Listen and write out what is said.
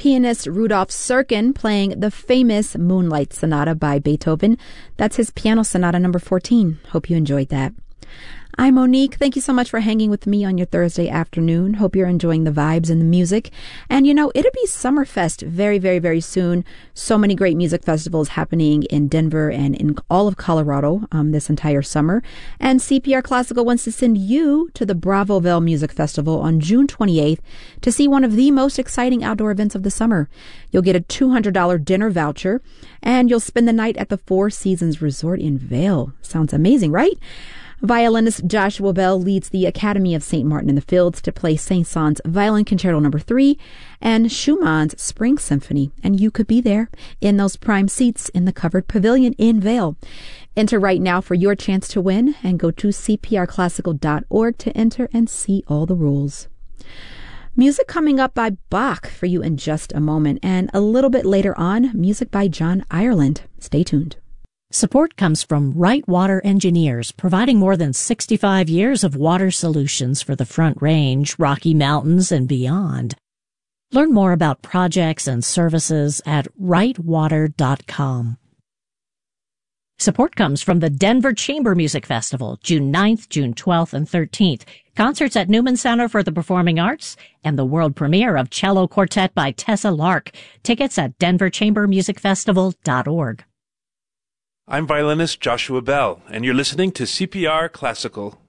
pianist Rudolf Serkin playing the famous Moonlight Sonata by Beethoven. That's his piano sonata number 14. Hope you enjoyed that. I'm Monique. Thank you so much for hanging with me on your Thursday afternoon. Hope you're enjoying the vibes and the music. And it'll be Summerfest very, very, very soon. So many great music festivals happening in Denver and in all of Colorado this entire summer. And CPR Classical wants to send you to the Bravoville Music Festival on June 28th to see one of the most exciting outdoor events of the summer. You'll get a $200 dinner voucher and you'll spend the night at the Four Seasons Resort in Vail. Sounds amazing, right? Violinist Joshua Bell leads the Academy of St. Martin in the Fields to play Saint-Saëns Violin Concerto No. 3 and Schumann's Spring Symphony. And you could be there in those prime seats in the covered pavilion in Vail. Enter right now for your chance to win and go to cprclassical.org to enter and see all the rules. Music coming up by Bach for you in just a moment. And a little bit later on, music by John Ireland. Stay tuned. Support comes from Wright Water Engineers, providing more than 65 years of water solutions for the Front Range, Rocky Mountains, and beyond. Learn more about projects and services at wrightwater.com. Support comes from the Denver Chamber Music Festival, June 9th, June 12th, and 13th. Concerts at Newman Center for the Performing Arts and the world premiere of Cello Quartet by Tessa Lark. Tickets at denverchambermusicfestival.org. I'm violinist Joshua Bell, and you're listening to CPR Classical.